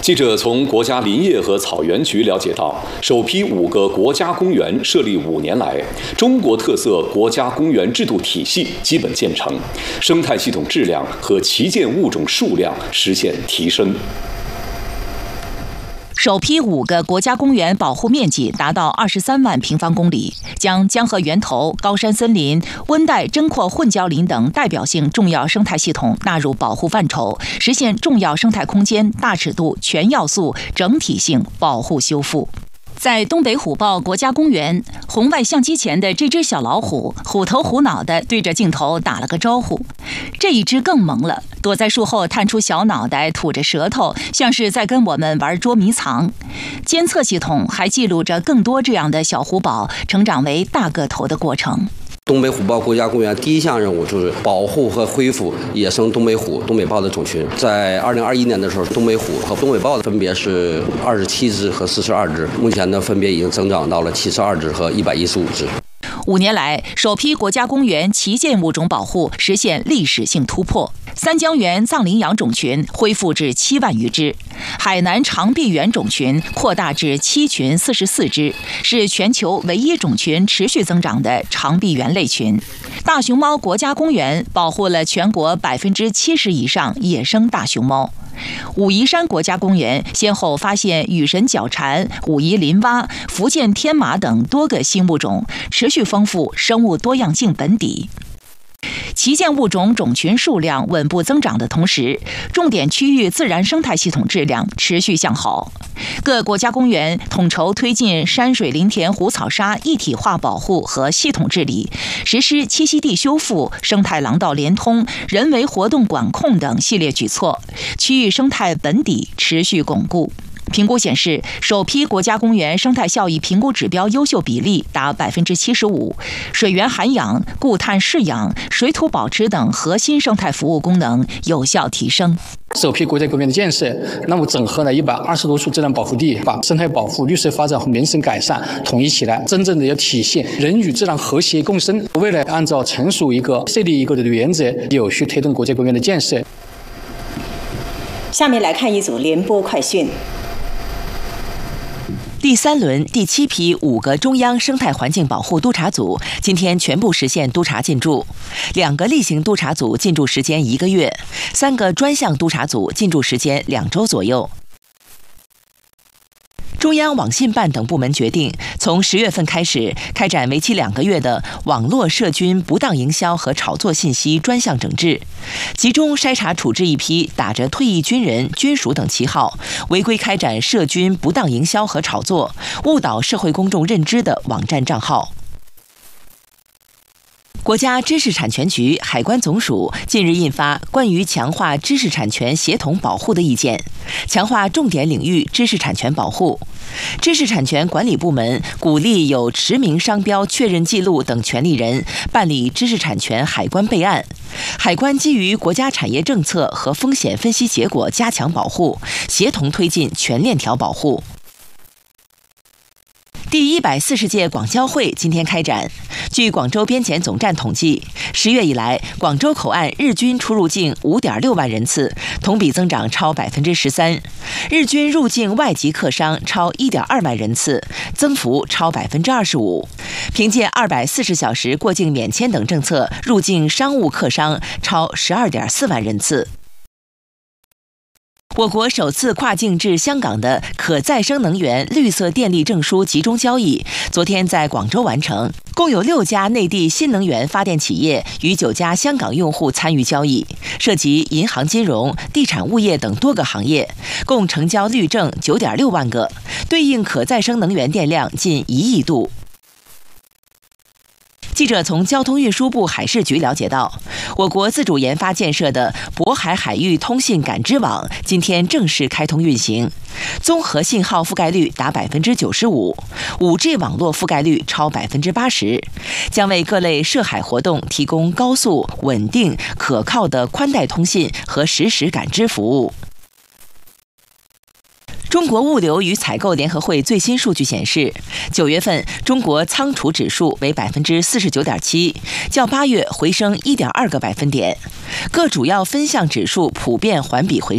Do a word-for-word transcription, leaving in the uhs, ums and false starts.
记者从国家林业和草原局了解到，首批五个国家公园设立五年来，中国特色国家公园制度体系基本建成，生态系统质量和旗舰物种数量实现提升。 首批五个国家公园保护面积达到二十三万平方公里，将江河源头、高山森林、温带针阔混交林等代表性重要生态系统纳入保护范畴，实现重要生态空间大尺度、全要素、整体性保护修复。 在东北虎豹国家公园，红外相机前的这只小老虎，虎头虎脑地对着镜头打了个招呼。这一只更萌了，躲在树后探出小脑袋，吐着舌头，像是在跟我们玩捉迷藏。监测系统还记录着更多这样的小虎宝成长为大个头的过程。 东北虎豹国家公园第一项任务就是保护和恢复野生东北虎、东北豹的种群。在二零二一年的时候，东北虎和东北豹分别是二十七只和四十二只，目前呢分别已经增长到了七十二只和一百一十五只。 五年来，首批国家公园旗舰物种保护实现历史性突破。三江源藏羚羊种群恢复至七万余只，海南长臂猿种群扩大至七群四十四只，是全球唯一种群持续增长的长臂猿类群。大熊猫国家公园保护了全国百分之七十以上野生大熊猫。 武夷山国家公园先后发现羽神角蝉、武夷林蛙、福建天马等多个新物种，持续丰富生物多样性本底。 旗舰物种种群数量稳步增长的同时，重点区域自然生态系统质量持续向好。各国家公园统筹推进山水林田湖草沙一体化保护和系统治理，实施栖息地修复、生态廊道连通、人为活动管控等系列举措，区域生态本底持续巩固。 评估显示，首批国家公园生态效益评估指标优秀比例达百分之七十五，水源涵养、固碳释养、水土保持等核心生态服务功能有效提升。 首批国家公园的建设，那么整合了一百二十多处自然保护地，把生态保护、绿色发展和民生改善统一起来，真正的要体现人与自然和谐共生。为了按照成熟一个、设立一个的原则，有序推动国家公园的建设。 下面来看一组联播快讯。 第三轮第七批五个中央生态环境保护督察组今天全部实现督查进驻，两个例行督查组进驻时间一个月，三个专项督查组进驻时间两周左右。 中央网信办等部门决定，从十月份开始开展为期两个月的网络涉军不当营销和炒作信息专项整治，集中筛查处置一批打着退役军人、军属等旗号，违规开展涉军不当营销和炒作、误导社会公众认知的网站账号。 国家知识产权局、海关总署近日印发关于强化知识产权协同保护的意见，强化重点领域知识产权保护。知识产权管理部门鼓励有持名商标确认记录等权利人办理知识产权海关备案。海关基于国家产业政策和风险分析结果加强保护，协同推进全链条保护。 第一百四十届广交会今天开展。据广州边检总站统计，十月以来，广州口岸日均出入境五点六万人次，同比增长超百分之十三；日均入境外籍客商超一点二万人次，增幅超百分之二十五。凭借二百四十小时过境免签等政策，入境商务客商超十二点四万人次。 我国首次跨境至香港的可再生能源绿色电力证书集中交易，昨天在广州完成。共有六家内地新能源发电企业与九家香港用户参与交易，涉及银行、金融、地产、物业等多个行业，共成交绿证九点六万个，对应可再生能源电量近一亿度。 记者从交通运输部海事局了解到，我国自主研发建设的渤海海域通信感知网今天正式开通运行，综合信号覆盖率达百分之九十五，五 G 网络覆盖率超百分之八十，将为各类涉海活动提供高速、稳定、可靠的宽带通信和实时感知服务。 中国物流与采购联合会最新数据显示，九月份中国仓储指数为百分之四十九点七，较八月回升一点二个百分点，各主要分项指数普遍环比回升。